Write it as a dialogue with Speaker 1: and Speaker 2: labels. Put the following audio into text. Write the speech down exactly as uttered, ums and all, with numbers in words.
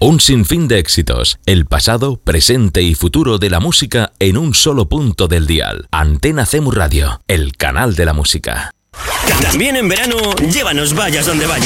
Speaker 1: Un sinfín de éxitos, el pasado, presente y futuro de la música en un solo punto del dial. Antena C E M U Radio, el canal de la música.
Speaker 2: También en verano, llévanos vayas donde vayas.